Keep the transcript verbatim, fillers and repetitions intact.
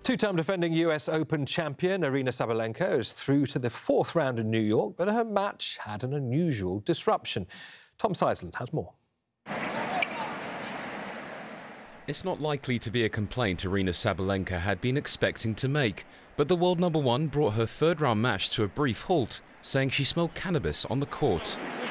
Two-time defending U S Open champion Aryna Sabalenka is through to the fourth round in New York, but her match had an unusual disruption. Tom Seisland has more. It's not likely to be a complaint Aryna Sabalenka had been expecting to make, but the world number one brought her third-round match to a brief halt, saying she smelled cannabis on the court.